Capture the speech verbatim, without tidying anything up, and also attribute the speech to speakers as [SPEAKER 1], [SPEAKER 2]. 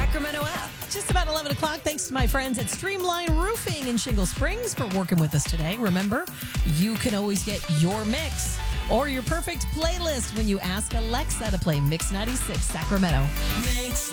[SPEAKER 1] Sacramento app.
[SPEAKER 2] Just about eleven o'clock. Thanks to my friends at Streamline Roofing in Shingle Springs for working with us today. Remember, you can always get your mix or your perfect playlist when you ask Alexa to play Mix ninety-six Sacramento.
[SPEAKER 1] Mix